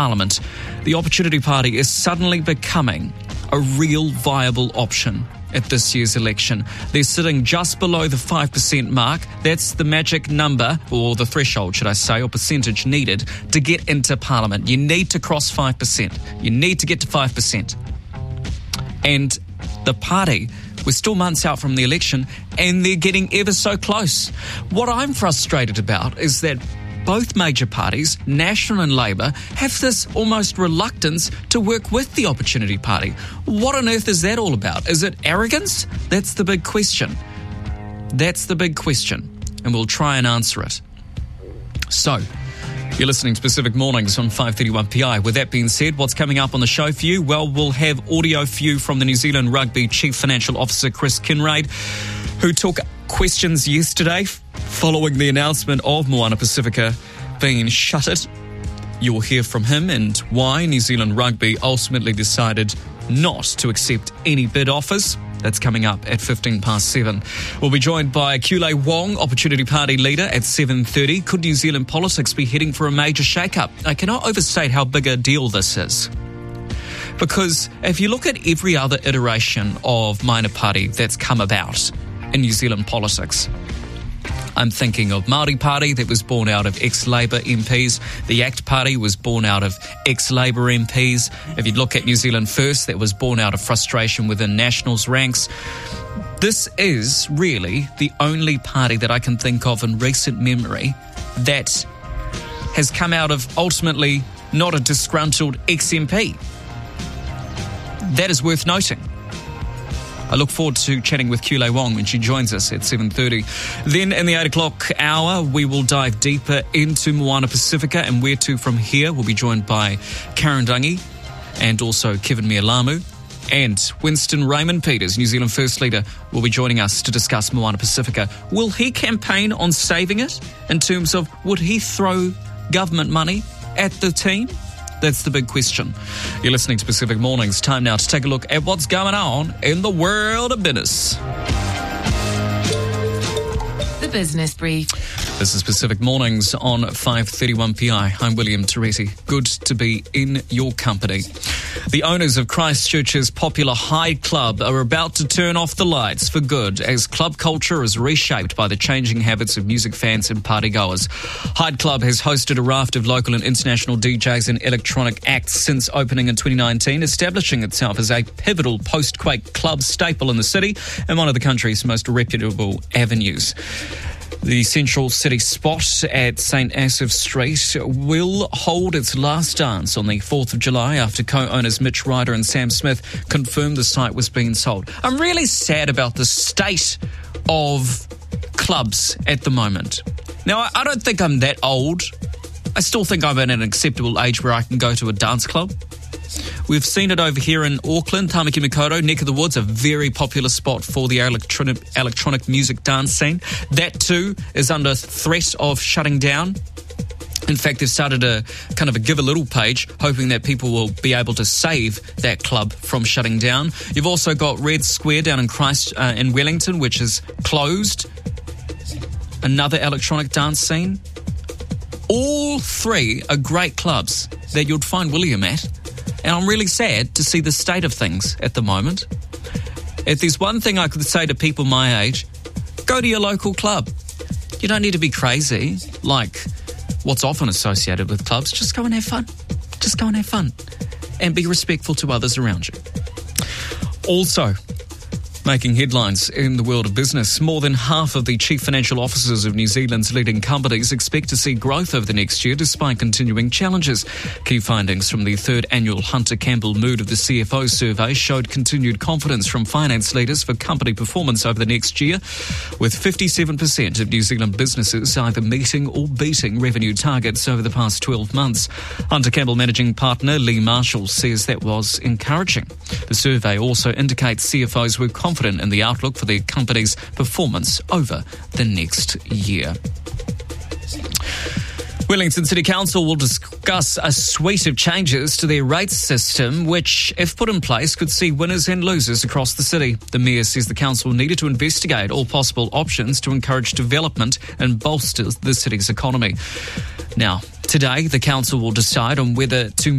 Parliament, the Opportunity Party is suddenly becoming a real viable option at this year's election. They're sitting just below the 5% mark. That's the magic number, or the threshold, should I say, or percentage needed to get into Parliament. You need to cross 5%. You need to get to 5%. And the party, we're still months out from the election, and they're getting ever so close. What I'm frustrated about is that both major parties, National and Labour, have this almost reluctance to work with the Opportunity Party. What on earth is that all about? Is it arrogance? That's the big question. That's the big question, and we'll try and answer it. So, you're listening to Pacific Mornings on 531 PI. With that being said, what's coming up on the show for you? Well, we'll have audio for you from the New Zealand Rugby Chief Financial Officer, Chris Kinraid, who took questions yesterday following the announcement of Moana Pacifica being shuttered. You'll hear from him and why New Zealand Rugby ultimately decided not to accept any bid offers. That's coming up at 7:15. We'll be joined by Kulei Wong, Opportunity Party leader, at 7:30. Could New Zealand politics be heading for a major shake-up? I cannot overstate how big a deal this is. Because if you look at every other iteration of minor party that's come about in New Zealand politics, I'm thinking of Māori Party that was born out of ex-Labour MPs. The ACT Party was born out of ex-Labour MPs. If you look at New Zealand First, that was born out of frustration within National's ranks. This is really the only party that I can think of in recent memory that has come out of ultimately not a disgruntled ex-MP. That is worth noting. I look forward to chatting with Kulei Wong when she joins us at 7:30. Then in the 8 o'clock hour, we will dive deeper into Moana Pacifica and where to from here. We'll be joined by Karen Dungy and also Kevin Mialamu. And Winston Raymond Peters, New Zealand First Leader, will be joining us to discuss Moana Pacifica. Will he campaign on saving it in terms of would he throw government money at the team? That's the big question. You're listening to Pacific Mornings. Time now to take a look at what's going on in the world of business. The Business Brief. This is Pacific Mornings on 531 PI. I'm William Teresi. Good to be in your company. The owners of Christchurch's popular Hyde Club are about to turn off the lights for good as club culture is reshaped by the changing habits of music fans and partygoers. Hyde Club has hosted a raft of local and international DJs and electronic acts since opening in 2019, establishing itself as a pivotal post-quake club staple in the city and one of the country's most reputable avenues. The central city spot at St Asaph Street will hold its last dance on the 4th of July after co-owners Mitch Ryder and Sam Smith confirmed the site was being sold. I'm really sad about the state of clubs at the moment. Now, I don't think I'm that old. I still think I'm at an acceptable age where I can go to a dance club. We've seen it over here in Auckland, Tamaki Makaurau, neck of the woods, a very popular spot for the electronic music dance scene. That too is under threat of shutting down. In fact, they've started a kind of a Give a Little page, hoping that people will be able to save that club from shutting down. You've also got Red Square down in Wellington, which is closed. Another electronic dance scene. All three are great clubs that you'd find William at. And I'm really sad to see the state of things at the moment. If there's one thing I could say to people my age, go to your local club. You don't need to be crazy like what's often associated with clubs. Just go and have fun. Just go and have fun. And be respectful to others around you. Also, making headlines in the world of business, more than half of the chief financial officers of New Zealand's leading companies expect to see growth over the next year despite continuing challenges. Key findings from the third annual Hunter Campbell Mood of the CFO survey showed continued confidence from finance leaders for company performance over the next year, with 57% of New Zealand businesses either meeting or beating revenue targets over the past 12 months. Hunter Campbell managing partner Lee Marshall says that was encouraging. The survey also indicates CFOs were confident in the outlook for the company's performance over the next year. Wellington City Council will discuss a suite of changes to their rates system, which, if put in place, could see winners and losers across the city. The Mayor says the council needed to investigate all possible options to encourage development and bolster the city's economy. Now, today, the council will decide on whether to